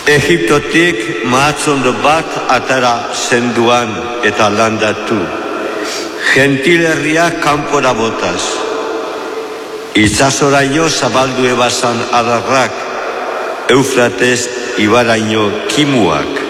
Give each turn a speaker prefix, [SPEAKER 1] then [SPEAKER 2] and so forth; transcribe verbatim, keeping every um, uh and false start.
[SPEAKER 1] Egiptotik mahatzondo bat atara zenduan eta landatu. Gentil herriak kanpora botaz. Itsasoraino zabaldu ebazan adarrak, Eufrates ibaraino kimuak.